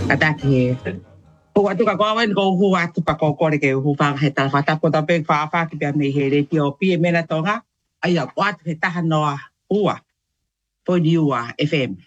Atake. O atu ka ko wen go hu atu pa ko ko ke hu fa he ta fa ta ko ta pe fa fa ki pe me he re ti o pi me na tonga. Ai a wat he ta no ua. Po ni ua FM.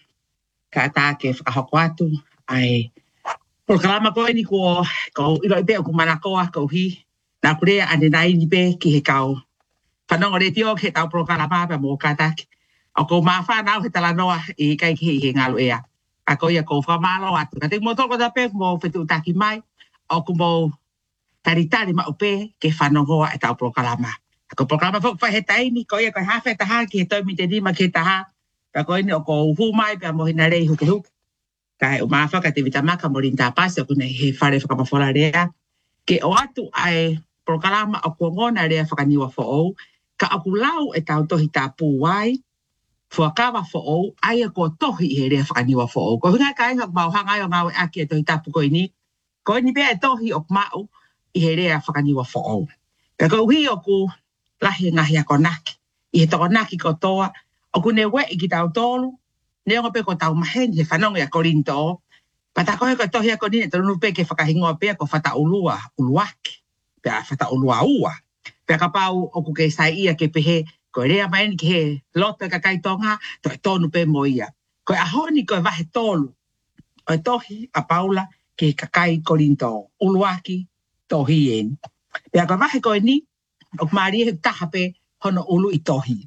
Ka ta ke fa ho kwatu ai. Programa ko ni ko i lo pe ko mana ko ko hi. Na kure ane nai ni pe ki he kau. Fa no re ti o ke ta programa pa mo ka ta. O ko ma fa na he ta la no i kai ki he ngalo ea. Ako ia ko fa malo atu. Kati mo toko da pe mo fetu taki mai. O ko mo taritari ma upe ke whanongoa e tau programa. Ako programa fok fa he taini. Ko ia ko hawhi taha ki he toi mi te rima ke taha. Ka ko ini o ko uhu mai pia mo hina rei huke huke. Ka he umafa ka te vitamaka mo rinta pasi. O kune he whare whakamawhora rea. Ke o atu ai programa o kuongona rea whakaniwa fo ou. Ka aku lau e tau tohi tapu wai. Fuakawa fo ou, aia ko tohi he rea whakaniwa fo ou. Ko hunga ka inga mau hanga o ngau e aki e tohi tapu ko ini. Ko ini bea e tohi o mau i he rea whakaniwa fo ou. Ka ko hui o ku lahi ngahi a konaki. I he toko naki ko toa. O ku ne we i ki tau tolu. Ne ongo pe ko tau maheni he whanonga a korinto. Pata ko he ko tohi a konine tonu pe ke whakahingoa pe ko whata ulua, uluaki. Pea whata ulua ua. Pea ka pau o ku ke sai ia ke pehe ko rea mai ni ke he loto ka kai tonga to tonu pe moia ko ahoni ko va he tolu o tohi a paula ke ka kai korinto uluaki tohi en pe ka va he ko ni o mari he taha pe hono ulu i tohi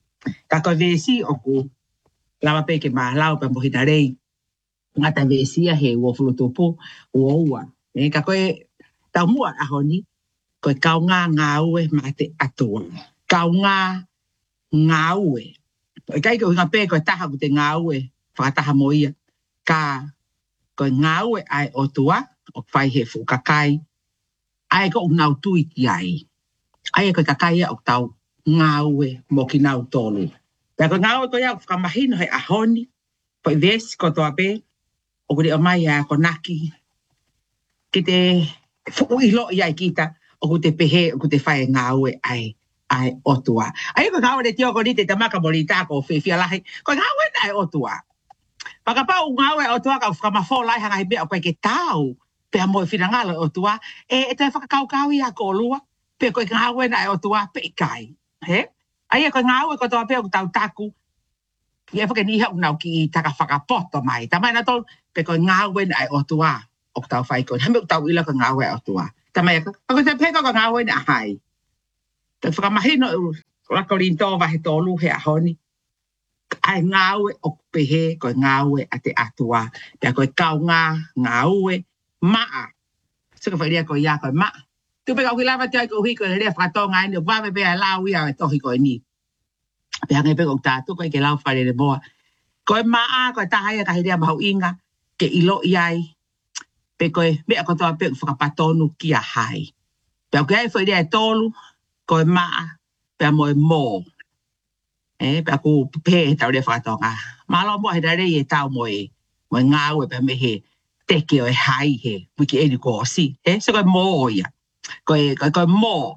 ka ko vesi o ku lava pe ke ma lau pe mo hitarei ngata vesi he wo flutupu wo ua ka ko ta mua ahoni ko kaunga ngau e mate atua kaunga ngāue. E kai ko hinga pē koe taha ku te ngāue whakataha moia. Ka koe ngāue ai o tua, o whai he fukakai, ai ko unau tui ki ai. Ai koe kakai o tau ngāue mo ki nau tolu. Pea koe ngāue koe au whakamahino he ahoni, po i vesi ko toa pē, o kuri o mai a ko naki, ki te fuuilo i ai kita, o ku te pehe, o ku te whai ngāue ai. Ai otua. Ai ko ngawe te tio ko ni te tamaka morita ko fia lahi. Ko ngawe ai otua. Paka pa ngawe otua ka fra mafo lai hanga hibe ko ke tau. Pe mo fina ngalo otua. E te fa kau kau ia ko lua. Pe ko ngawe ai otua pe kai. He? Ai ko ngawe ko to pe ko tau taku. Ia fa ke ni ha unau ki taka faka poto mai. Tamai na to pe ko ngawe ai otua. O tau fai ko. Hame tau ila ko ngawe otua. Tamai ko te pe ko ngawe na hai. Te whakamahino la korinto wahe tolu he ahoni. Ai ngāue o pehe koe ngāue a te atua. Pea koe kaunga ngāue maa. Sika whairia koe ia koe maa. Tupe kau ki lava te ai koe hui koe rea whakatonga ene. Wawe pea lau ia e tohi koe ni. Pea ngai pe kong tātu koe ke lau whaire moa. Koe maa koe tahai a kahirea mahu inga. Ke ilo iai. Pe koe mea kotoa pe whakapatonu ki a hai. Pea koe ai whairia e tolu. Koe maa, pea moe mō. Pea ku pē tau rea whakatonga. Malo mo he rei e tau moe. Moe ngāue pea me he teke o e hai he. Wiki eni ko osi. So koe mō ia. Koe mō.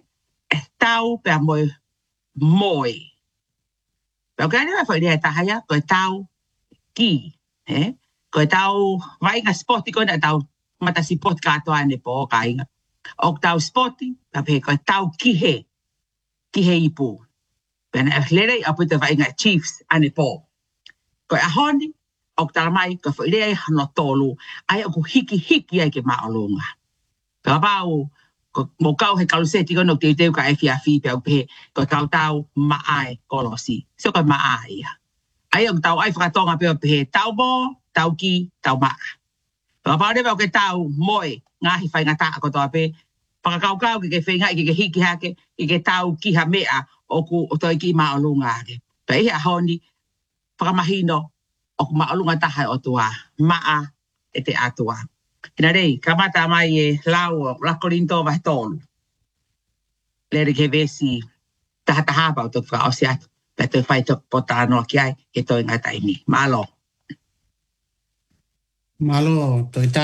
Tau pea moe moe. Pea koe ane whai rea tahaya. Koe tau ki. Koe tau vainga spoti koe na tau matasi poti katoa ane po ka inga. O tau spoti, pe koe tau kihe ipu. Pena e lerei apu te vainga Chiefs ane po. Koe ahoni, o talamai, koe whairei hano tolu, ai o ku hiki ai ke maolunga. Pea pau, mo kau he kaluseti kono te teu ka e fiafi pea upe, koe tau maai kolosi. So koe maai ia. Ai o tau ai whakatonga pea upe, tau mo, tau ki, tau maa. Pea pau rewa o ke tau moe, ngahi whai ngata ako toa pe, pakakau ki ke whenga i ke hiki hake, i ke tau ki ha mea o ku o toi ki maolunga ake. Pea ihe ahoni, whakamahino o ku maolunga taha o tua, maa e te atua. Hina rei, kamata mai e lau o la korinto vahe tolu. Lere ke vesi taha pa o toi whakaosi atu, pea toi whai tok pota anoa ki ai, ke toi ngata imi. Malo. Malo, toi ta.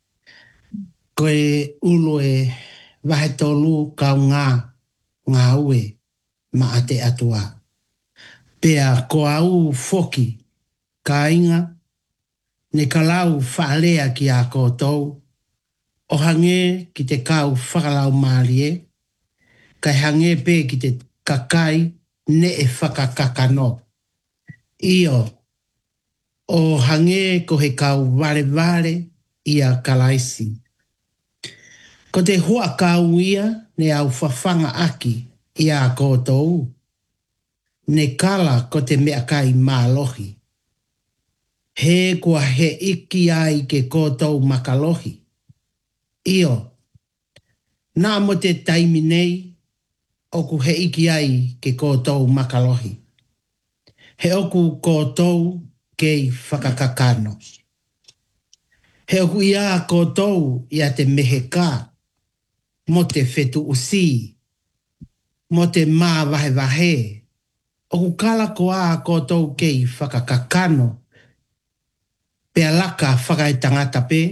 Koe ulu e wahe tolu kau ngā ue maa te atua. Pea ko au foki ka inga ne kalau whaalea ki a kōtou, o hange ki te kau whakalau mālie, kai hange pē ki te kakai ne e whakakakano. Io, o hange ko he kau vare ia kalaisi. Ko te hua kau ia ne au whawhanga aki ia kōtou, ne kala ko te mea kai mālohi. He kua he iki ai ke kōtou makalohi. Io, nā mo te taimi nei, oku he iki ai ke kōtou makalohi. He oku kōtou kei whakakakano. He oku ia kōtou ia te mehe kā, mo te whetu usi, mo te mā wahe, oku kala ko a kōtou kei whakakakano, pea laka whakai tangata pe,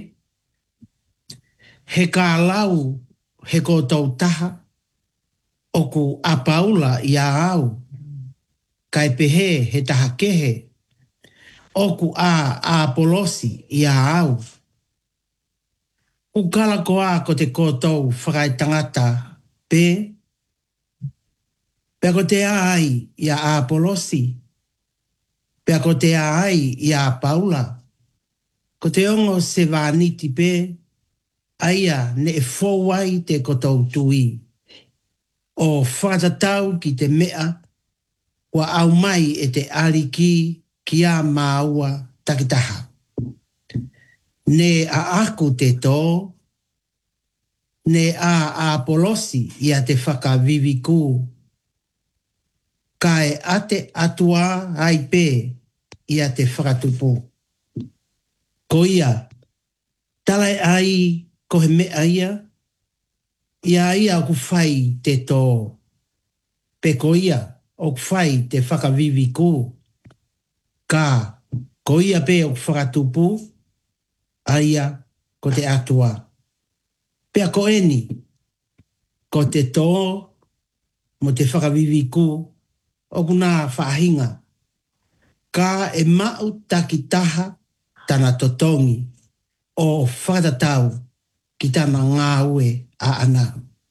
he kā lau he kōtou taha, oku a paula i a au, kai pehe he taha kehe, oku a polosi i a au. Ukala ko a ko te kōtou whakai tangata pe, pea ko te ai i a polosi, pea ko te ai i a paula, ko te ongo se vāniti pe, aia ne e fōwai te kōtou tui. O whakatatau ki te mea, wa au mai e te ariki ki a māua takitaha. Ne a aku te tō, ne a polosi i a te whakaviviku. Kai ate atua ai pē i a te whakatupu. Ko ia, talai ai ko he mea ia ku whai te tō. Pe ko ia, o ku whai te whakaviviku. Ka, ko ia pē o ku whakatupu, aia ko te atua. Pea ko eni, ko te tō, mo te whakaviviku, o kuna whahinga. Ka e mau takitaha tana totongi o whakatatau ki tana ngāue a ana.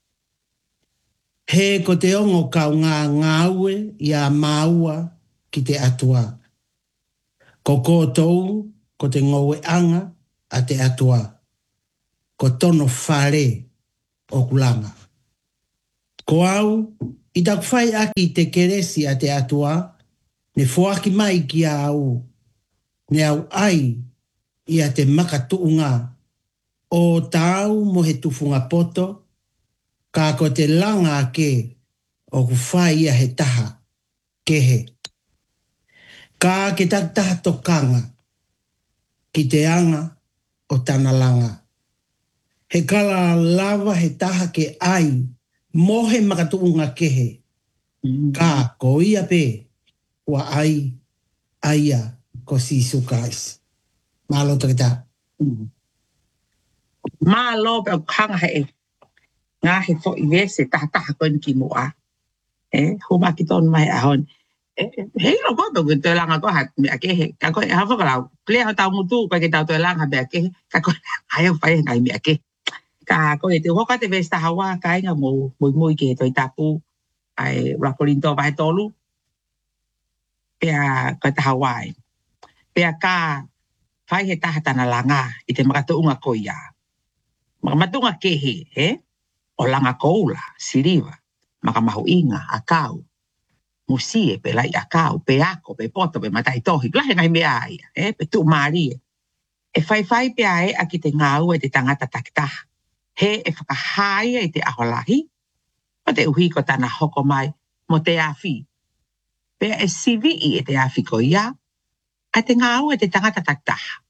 He ko te ongo kau ngāue i a māua ki te atua. Ko kōtou, ko te ngowe anga a te atua. Ko tono whare o kulanga. Ko au, i tak whai aki te keresi a te atua, ne whoaki mai ki a au, ne au ai i a te makatuunga o tāu mo he tufunga poto, ka ko te langa ke o ku whai a he taha, ke he. Ka ke taktaha tokanga, ki te anga o tana langa. He kala lava he taha ke ai, mo he makatuunga ke he. Ka ko ia pe, wa ai, aia ko sisu kais. Malo takita. Malo pe kanga he. Ngā he fo i vese taha koen ki mua. Huma ki ton mai ahon. Hei no koto ku te langa ko hat me ake he. Ka koe hafa kalau. Klea ho tau mutu pa ke tau te langa me ake he. Ka koe ayo whai ngai me ake. Ka koe te hoka te vese taha wā ka inga mui ke toi tapu. Ai rapolinto vai tolu. Pea ka taha wai. Pea ka whai he taha tana langa i te makatuunga koia. Makamatunga kehe, he? O langa koula, siriva, makamahu inga, akau, musie pe lai akau, pe ako, pe poto, pe matai tohi, lahe ngai mea aia, pe tu marie. E whai pe ae a ki te ngāu e te tangata takitaha. He e whakahaia i te aholahi, o te uhi ko tana hoko mai mo te awhi. Pea e sivi i e te awhi ko ia, a te ngāu e te tangata takitaha.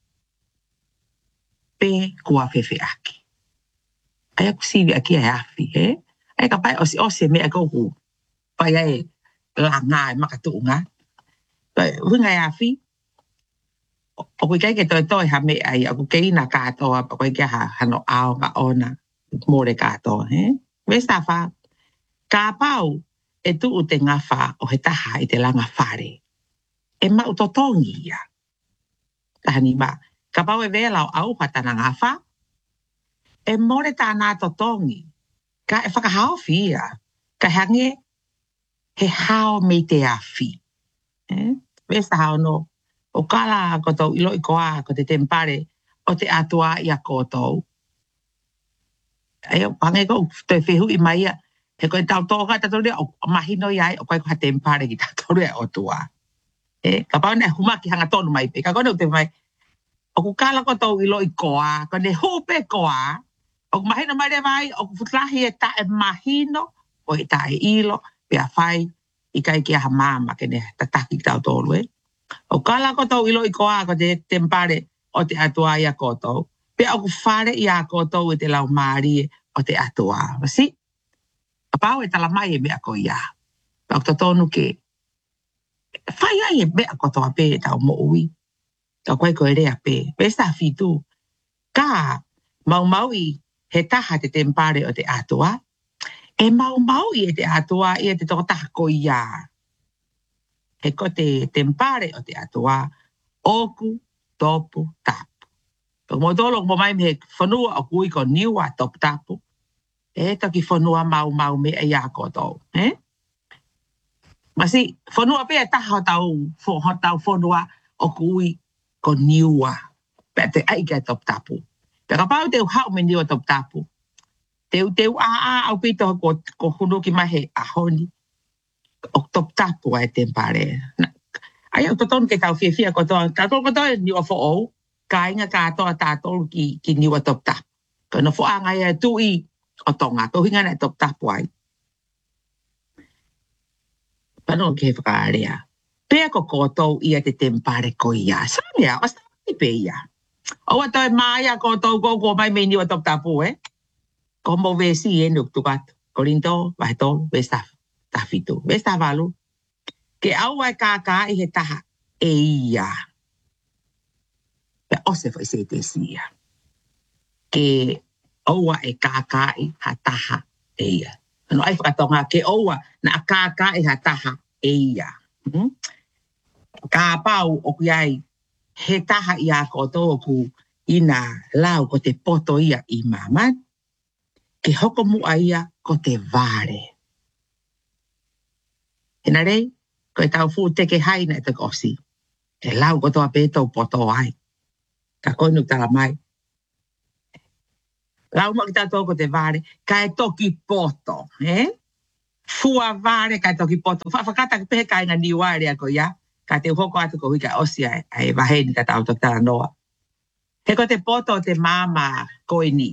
Pe kua whewhe aki. Ai aku sivi aki ai awhi, he? Ai ka pai osi mea kohu. Pai ai langa e makatuunga. Hunga ai awhi. O kui kai ke toi ha mea ai, o kui kei na katoa, o kui kia hano ao ka ona, more katoa, he? Vesta wha, ka pau e tuu te ngawha o he taha i te langa whare. E mau totongi ia. Tahani ma, ka pau e vea lau au patana ngafa, e more tā nā totongi, ka e whakahao fia, ka hange he hao me te awhi. Vesta hao no, o kala kotou ilo i koa ko te tempare o te atua i a kotou. Ai o pange ko te whehu i mai he koe tau toga tato rea o mahino iai o koe ko ha tempare ki tato rea o tua. Ka pau ne humaki hanga tonu mai pe, ka kone te mai, o ku kala kotou ilo i koa, kone hupe koa, o mahino mai re vai, o futlahi e ta e mahino, o e ta e ilo, pe a whai, i kai ki aha mama, kene tataki tau tolu O kala kotou ilo i koa, ko te tempare o te atua i a kotou, pe o ku whare i a kotou e te lau maari o te atua. Masi, a pau e tala mai e mea ko ia. Pa o totonu ke, whai ai e mea kotoa pe e tau mo ui. Ka koe koe rea pe, pesta fitu, ka mau i he taha te tempare o te atua, e mau i e te atua i e te toko taha ko ia. He ko te tempare o te atua, oku, topu, tapu. Ka mo tolo mo mai me he whanua o kui ko niua topu tapu, e toki whanua mau me e ia kotou. Masi, whanua pe e taha o tau whanua o kui ko niua. Pe te aike top tapu. Pe ka pau te hau me niua top tapu. Teu au pito ko hunu ki mahe a honi. O top tapu ai tempare. Ai au toton ke tau fia ko toa. Tato ko toa niua fo ou. Ka inga ka toa tato ki niua top tapu. Ka no fo anga ia tui o tonga. Ko hinga na top tapu ai. Pano ke whakaarea. Pea ko kotou ia te tempare ko ia. Sāmea, o sāmea pe ia. O ato e maia kotou ko mai me niwa top tapu, Ko mo vesi nuk tukatu. Korinto, vaheto, vesta tafitu. Vesta valu. Ke au ai kaka i he taha e ia. Pea ose foi se te sia. Ke aua e kaka i ha taha e ia. Ano ai whakatonga ke aua na kaka i ha taha e ia. Ka pau o kuiai he taha i a koto ku ina lau ko te poto ia i mamat. Ke hoko mua ia ko te vare. Hena rei, ko e tau fu teke haina e te kosi. E lau ko toa peto poto ai. Ka koinu tala mai. Lau mo ki tau ko te vare, ka e toki poto, Fua vare ka e toki poto. Whakata pehe ka inga niware ako ia. Ka te hoko atu ko wika osi ai waheni ka tau tok tala noa. He ko te poto te mama koini.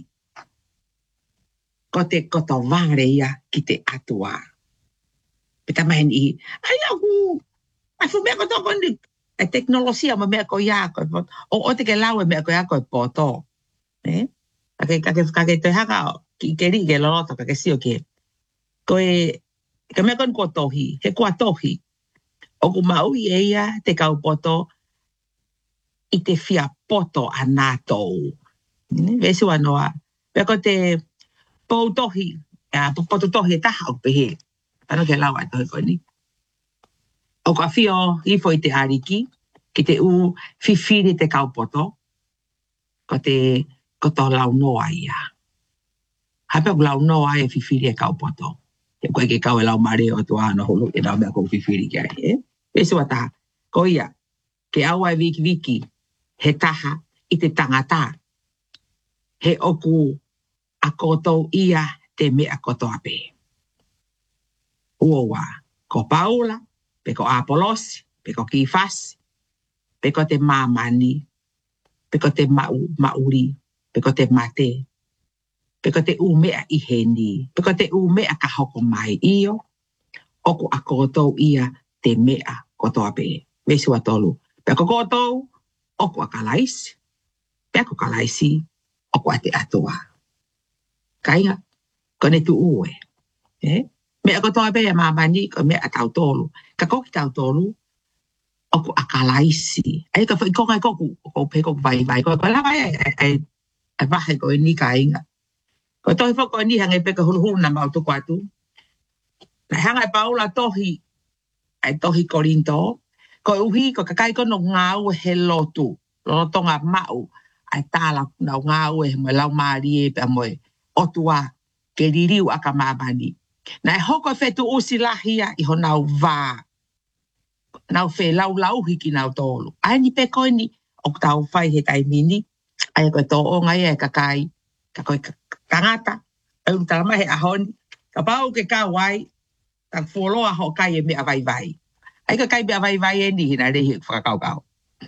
Ko te koto vare ia ki te atua. Pita mahen i, ai aku, ai fu mea koto kondi, ai teknolosia ma mea ko ia ko, o te ke lau e mea ko ia ko e poto. Kake te haka, ke ri ke loloto, kake sio ke, ko e, ka mea kon ko tohi, he kua tohi, o ku maui e ia te kau poto, i te fia poto a nātou. Vesu anoa, pea ko te pou tohi, poto tohi e taha o pehe. Pano ke lau ai tohi koni. O ka fio i fo i te ariki, ki te u fifiri te kau poto, ko te koto lau noa ia. Hape o lau noa e fifiri e kau poto. Ke koe ke kau e lau mare o tua ana hulu, e lau mea kou fifiri ki ai. Vesu a taha, ko ia, ke au ai viki, he taha i te tangata. He oku a kotou ia te mea koto ape. Uowa, ko Paula, pe ko Apolosi, pe ko Kifasi, pe ko te mamani, pe ko te mauri, pe ko te mate, pe ko te umea i heni, pe ko te umea ka hoko mai iyo, oku a kotou ia te mea koto ape. Vesu a tolu. Pe ko kotou, oku a kalaisi, pe ko kalaisi, oku a te atua. Kainga, kone tu ue. Mea ko toa bea mamani, ko mea tau tolu. Ka koki tau tolu, oku akalaisi. Ai ka whaikonga koku, ko peko vai, ko lawa ai wahe ko ni ka inga. Ko tohi whako ni hangai peka hulu na mau tuku atu. Na hangai paula tohi, ai tohi korinto, ko uhi ko kakai kono ngau he lotu. lo tonga mau ai tala na ngā ue mo lau maari e pe moe otua ke ririu aka mamani. Na e hoko fetu usi lahia I ho nau vā. Nau fe lau hiki nau tolu. Ai ni pe koe ni o tau whai he tai mini. Ai koe tō o ngai e kakai. Ka koe kangata. Ai utama he ahoni. Ka pau ke ka wai. Ka wholoa ho kai e mea vai vai. Ai ka kai mea vai vai e ni hina rehi whakakau kau.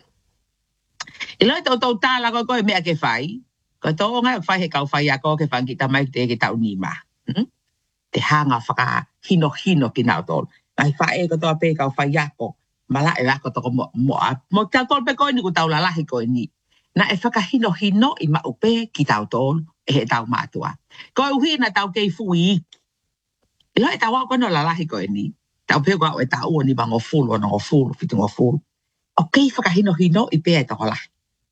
I loi tau tāla koe mea ke whai. Koe tō o ngai whai he kau whai a koe ke whangita mai te ke tau nima. Te hanga whaka hino ki nau tolu. Ai whae ko tō pe kau whai ako. Mala e lako toko mo tau tolu pe koe ni ku tau lalahi koe ni. Na e whaka hino I ma upe ki tau tolu e he tau mātua. Koe uhi na tau kei fui iki. I loi tau wako no lalahi koe ni. Tau pe koe e tau ua ni ma ngofulu, fitu ngofulu. O kei whaka hino I pe e toko lahi.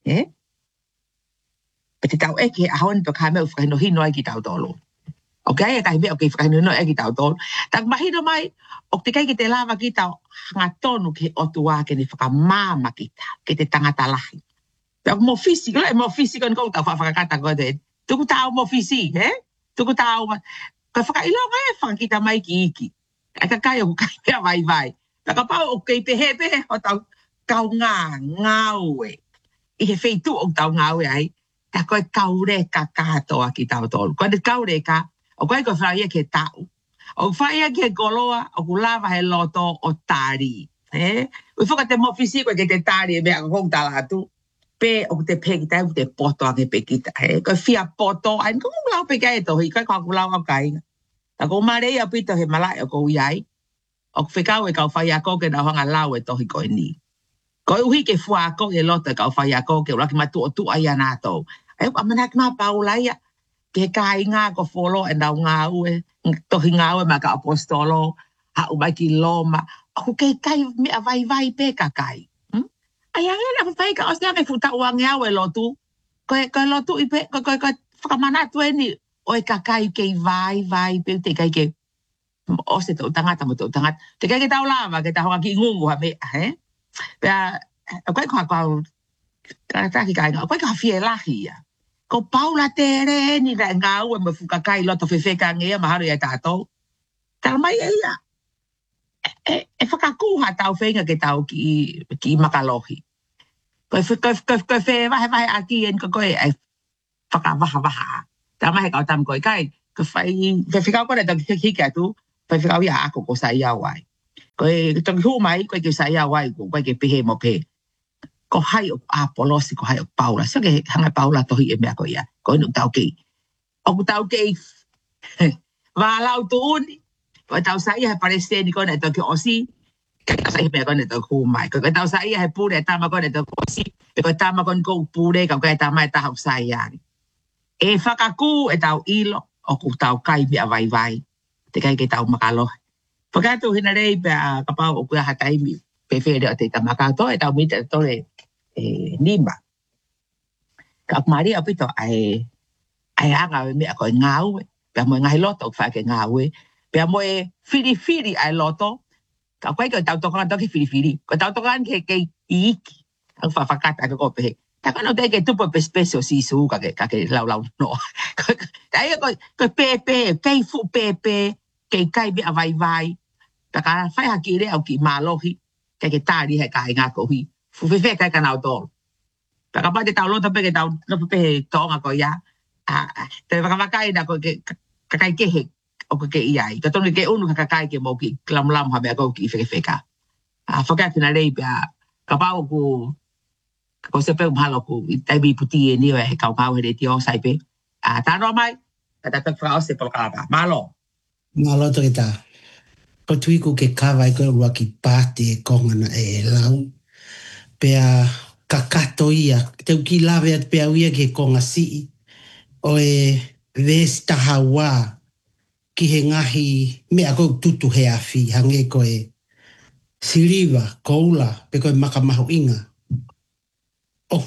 Pe te tau eke ahoni pe kai meu whaka hino ai ki tau tolu. Okay, kai me okay whakaino e ki tau tolu. Tak mahino mai, o te kai ki te lava ki tau hanga tonu ke otua ke ni whakamāma ki ta, ke te tangata lahi. Pea mo fisiko, mo fisiko ni kou tau whakakata koe te, tuku tau mo fisi, tuku tau, ka whakailonga e whakakita mai ki iki. Ai ka kai o kai mea vai. Taka pau o kei pehe o tau kau ngāue. I he wheitu o tau ngāue ai, ta koe kaure ka katoa ki tau tolu. Koe te kaure ka, o koe koe whaia ke tau. O whaia ke koloa, o ku lava he loto o tāri. Ui whaka te mofisi koe ke te tāri e mea kong tala atu. Pe o te pekita e te poto ake pekita. Koe fia poto, ai ko kong lau peka e tohi, koe kong lau au kainga. Ta ko marei a pito he malai o kou iai. O whekau e kau whaia ko ke na hanga lau e tohi koe ni. Koe uhi ke fua ko e loto e kau whaia ko ke uraki matu o tu ai anatou. Ai o amanak mā paulaia. Ke kai ngā ko wholo e nau ngā ue, tohi ngā ue ma ka apostolo, ha umai ki loma, o ke kai mea vai pe ka kai. Ai ange na whai ka osnia me futa uange au e lotu, koe lotu I pe, koe whakamanatu e ni, o e ka kai kei vai pe, te kai ke, o se tau tangata mo tau tangata, te kai ke tau lava, ke tau ki ngungu ha me, Pea, koe ka taki kai ngā, koe ka hawhie lahi ia. Ko paula tere ni na ngau e mawhukakai loto whewheka ngea maharu e tātou. Tara mai e ia. E whakakuha tau whenga ke tau ki makalohi. Koe whe wahe aki en koe e whakawaha. Tara mai kau tam koe kai. Koe whekau kore tau hiki atu. Whekau ia ako ko sa ia wai. Koe toki hu mai koe ke sa ia wai koe ke pehe mo pehe. Ko hai o Apolosi, ko hai o Paula. So ke hanga Paula tohi e mea ko ia. Ko inu tau kei. O ku tau kei. Walau tu uni. Ko tau sa ia he parese ni ko ne toki osi. Ka sa ia mea ko ne toki humai. Ko tau sa ia he pure tama ko ne toki osi. Ko tama ko ko pure ka ko tama e tahau sa ia. E whakaku e tau ilo. O ku tau kai mea vai. Te kai ke tau makalo. Whakatu hina rei pea kapau o kuia hataimi. Pewhere o te tamakato e tau mita tole nima. Ka kumari apito ai anga mea koe ngāue. Pea moe ngahi loto whaake ngāue. Pea moe whiri ai loto. Ka koe koe tau tokongan toki whiri. Koe tau tokongan ke iki. Ang whakata ka kopehe. Ta kono te ke tupo pespeso sisu ka ke lau no. Ai koe pepe, kei fu pepe, kei kai mea vai. Ta ka whai haki rea au ki mālohi. Ke tāri he kai ngā kohi. Fuwhiwhe kai ka nau tōru. Ka pai te tau loto pe ke tau lopo pe he tōnga ko ia. Te whakawakai na ko ke kai kehe o ke iai. Ka tonu ke unu ka kai ke mo ki klamulamu ha mea kou ki whewhe ka. Whakatu na rei pia ka pau ku ko se pe umhalo ku i taimi puti e niwe he kau kau he re ti o sai pe. Tāno mai, ka tatak whakao se po kalapa. Malo. Malo to kita. Ko tuiku ke kawa i koe rua ki pāte e kongana e lau. Pea kakato ia. Te uki lawe at pea uia ke konga sii. O e vestaha wā ki he ngahi mea koe tutu he awhi. Hange koe siriwa, koula, pe koe makamahu inga. O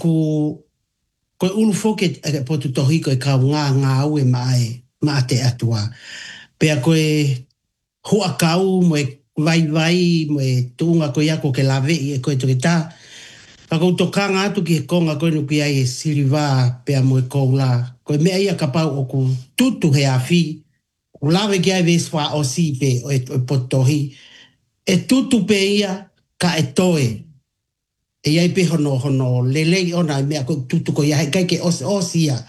koe unu foke e potu tohi koe kau ngā ue maa te atua. Pea koe hua kau mo e vai mo e tuunga koe ako ke lawe i e koe toke tā. Pako tokanga atu ki he konga koe nuki ai e siriva pe a moe koula. Koe mea ia kapau o ku tutu he awhi. O lawe ki ai veswa o si pe o e potohi. E tutu pe ia ka e toe. E iai pe hono lelei ona mea koe tutu ko ia kai ke osi ia.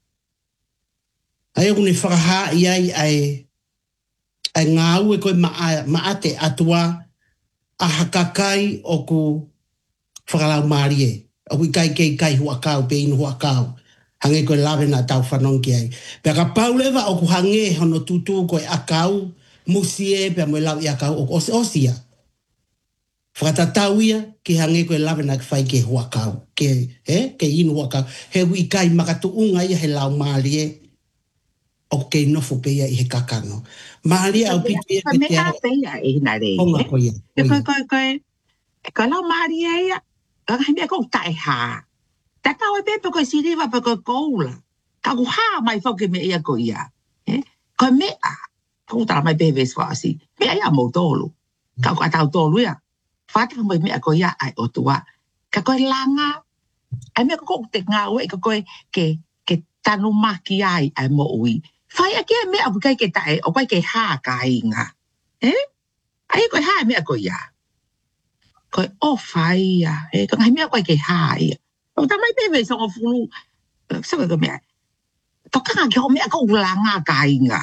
Ai kune whakaha iai ai ngā ue koe maate atua a hakakai o ku whakalau maari e. O kui kai huakau pe inu huakau. Hange koe lawe na tau whanong ki ai. Pea ka paulewa o ku hange hono tutu koe akau musie pea moe lau i akau o osia. Whakatatau ia ki hange koe lawe na whai ke huakau. Ke inu huakau. He ui kai makatu unga ia he lau maari e. O ke nofo pe ia i he kakano. Maari au piti e pe mea pe ia e hina rei. Konga koe ia. Koe lau maari e ia. Ka mea kou tae haa. Ta tau e pepe koe siriwa pe koe koula. Ka ku haa mai whauke me ia koe ia. Koe mea. Kou tala mai pepe swasi. Mea ia mou tolu. Ka ku atau tolu ia. Whata mai mea koe ia ai o tua. Ka koe langa. Ai mea koe te ngā ue ka koe ke tanu maki ai ai mo ui. Whai a kia mea ku kai ke tae o koe ke haa ka inga. Ai koe haa mea koe ia. Koe whai ia. Ka ngai mea koe ke haa ia. O ta mai pepe sa o fulu. Sa koe mea. Tokanga ki ho mea kou langa ka inga.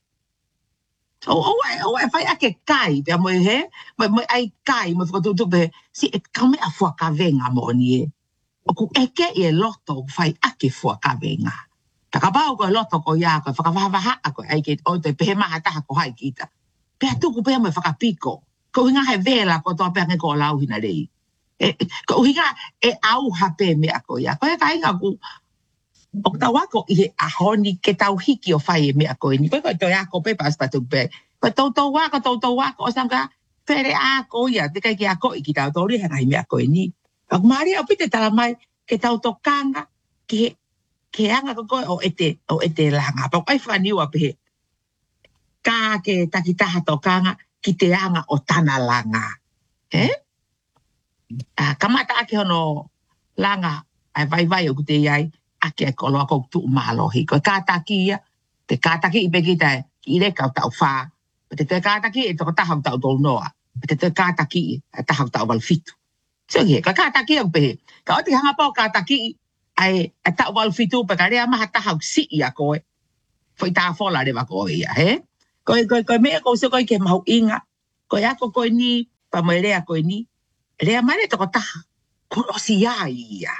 O ai whai ake kai. Pea moe he. Moe ai kai. Moe whakatutu pe. Si e ka mea fuakavenga mo ni e. O ku eke e loto whai ake fuakavenga. Taka pao koe loto ko ia koe. Whakawhawaha koe. Ai ke o te pehe maha taha ko hai kita. Pea tuku pea moe whakapiko. Ko hinga he vela ko toa pea nge ko lau hina rei. Ko hinga e au hape mea ko ia. Ko e ka inga ku. O tau ako i he ahoni ke tau hiki o whai e mea ko ini. Koe koe toi ako pe pas patu pe. Koe tau wako. O sanga where ako ia. Te kai ki ako i ki tau tori he ngai mea ko ini. Ako maari au pite tala mai ke tau tokanga. Ke anga ko koe o ete langa. Pau ai whaniua pe. Ka ke takitaha tokanga. Ki te anga o tana langa. Kamata ake hono langa ai vai o kute iai ake e kolo ako tu umalohi. Koe kātaki ia, te kātaki i pekita i reka o tau whā. Te kātaki e toko tahau tau tolu noa. Te kātaki e tahau tau walfitu. So he, koe kātaki au pehe. Ka oti hanga pao kātaki ai tau walfitu pe ka rea maha tahau si ia koe. Foi tā whola rewa koe ia, he? Koe mea koe se koe ke mahu inga. Koe ako koe ni, pa moe rea koe ni. Rea mare toko taha. Koe osi ia ia.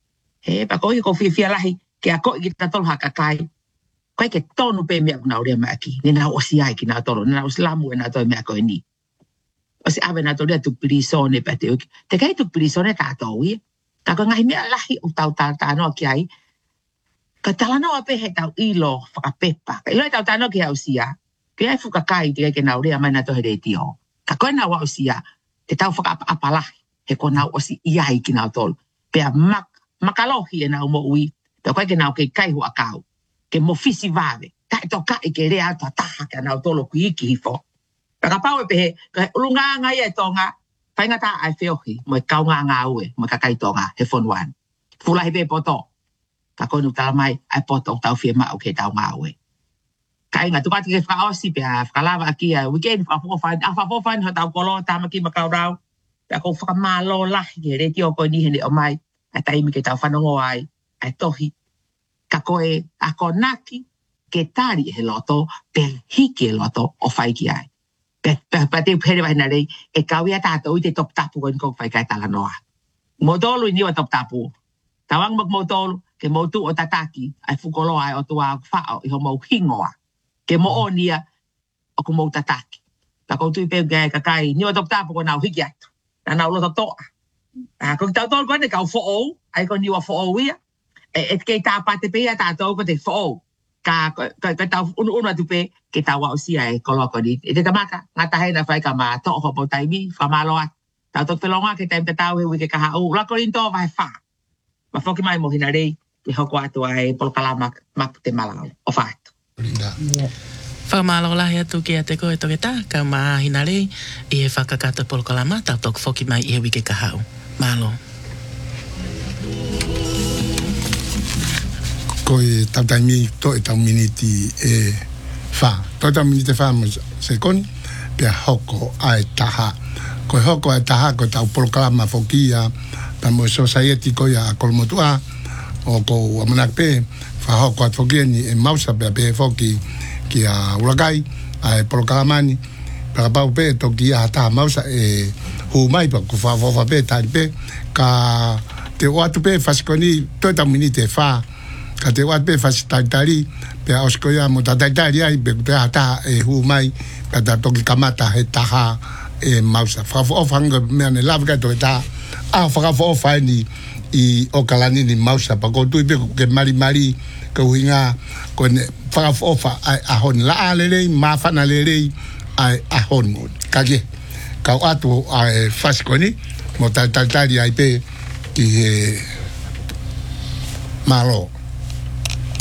Pa koe ko fia lahi. Ke a koe ki ta tolu haka kai. Koe ke tonu pe mea kuna rea mea ki. Ni nao osi ia ki nao tolu. Ni nao slamu e nao toi mea koe ni. Osi awe nao tolu ea tupirisone pa te uki. Te kai tupirisone tātou ia. Ka koe ngahi mea lahi o tau tānoa ki ai. Ka talanoa pe he tau ilo whakapepa. Ka ilo e tau tānoa ki au sia. Ke ai fukakai te kai ke nao rea mai na tohe re tio. Ka koe nao au sia. Te tau whakaapalahi. He ko nao osi iai ki nao tolu. Pea makalohi e nao mo ui. Pea koe ke nao ke kaihu a kau. Ke mo fisi vave. Tai toka i ke rea atua taha ke nao tolu ku iki hifo. Pea ka pau e pehe. Ka ulunga ngai e tonga. Whainga ta ai whiohi. Mo e kaunga ngā ue. Mo e kakai tonga. He whonuan. Fulahi pe poto. Ka koe nuk tala mai. Ai poto tau whie mau ke tau ngā ue. Ka inga tukati ke whakaosi pea. Whakalawa aki a weekend. Whakapofan. A whakapofan. Ha tau kolo. Tamaki makau rau. Pea kou whakamalo lahi. Ke reti o koe ni hene o mai. Ai taimi ke tau whanongo ai. Ai tohi. Ka koe a konaki. Ke tari he loto. Pe hiki e loto. O whaiki ai. Pe te pere wahina rei. E kawia tātou i te top tapu. Koe kou whaikai tala noa. Motolu i niwa top tapu. Tawang mak motolu. Ke motu o tataki. Ai fukoloa ai o tua whao. I ho mau hingoa. Ke mo o nia. O ku mau tataki. Ka kou tui peu kai kakai. Niwa top tapu ko nau hiki atu. Na nau loto toa. Ko tau tolu kone kau fo'ou. Ai ko niwa fo'ou ia. E kei tāpate pe ia tātou ko te fo'ou. Ka tau unu atu pe. Ke tau wau sia e koloko ni. E te tamaka. Ngā tahe na whai ka mā to'o hopo taimi. Whamaloa. Tau tok whelonga ke taim te tau he wike kaha u. Lako rinto vai wha. Ma whoki mai mo hina rei. Te hoko atu ai polokala mak te malau. O whaatu. Whamalo lahi atu ki a te koe toke tā. Ka maa hina rei. I he whakakata polokala ma. Tau tok whoki mai i he wike kaha u. Malo. Koi tautami to e tau miniti e fa. To tau miniti fa mo se kon pe hoko ai taha. Koi hoko ai taha ko tau proklama fokia ta mo society ko ya kolmotua o ko amanak pe fa hoko at fokia ni e mausa pe foki ki a ulagai ai proklamani para pau pe to ki a ta mausa e hu mai pa ko fa pe ta pe ka te watu pe faskoni to tau miniti fa ka te wat pe fasitari pe oskoya mo tatari ai pe ata e hu mai ka ta toki kamata he taha e mausa fa ofanga me ne lavga to ta a fa fa ni I okalani ni mausa pa ko tu pe ke mari ko hinga ko ne fa ai a hon la alele ma fa na lele ai a hon ka ke ka atu ai faskoni mo tatari ai pe ki malo